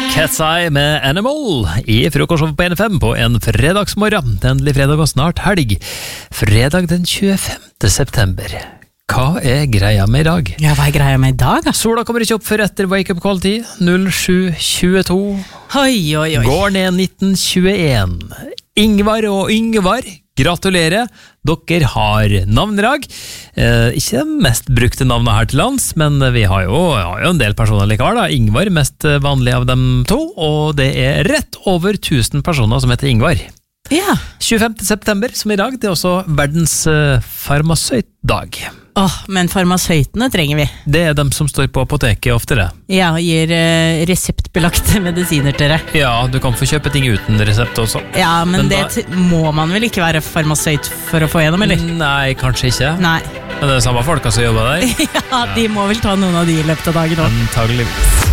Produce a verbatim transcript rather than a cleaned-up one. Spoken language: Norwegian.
Cat's Eye med Animal i frokostshow på N F M på en fredagsmorgen. Det er endelig fredag og snart helg. Fredag den tjuefemte september. Hva er greia med i dag? Ja, hva er greia med i dag? Da? Sola kommer ikke opp før etter wake-up call-tid. null sju tjueto. Oi, oi, oi. Går ned nitten tjueen. Ingvar og Yngvar, gratulerer. Dere har navnedag. Eh, ikke det mest brukte navnet her til lands, men vi har jo, har jo en del personer likevel. Da. Ingvar, mest vanlig av dem to, og det er rett over tusen personer som heter Ingvar. Ja. tjuefemte september, som i dag, det er også verdens uh, farmasøytdag. Åh, men farmasøytene trenger vi. Det er dem som står på apoteket oftere. Ja, gir uh, reseptbelagte medisiner til dere. Ja, du kan få kjøpe ting uten resept også. Ja, men, Men det da- t- må man vel ikke være farmasøyt for å få gjennom, eller? Nei, kanskje ikke. Nei. Men det er samme folka som jobber der. Ja, de må vel ta noen av de i løpet av dagen også. Antageligvis.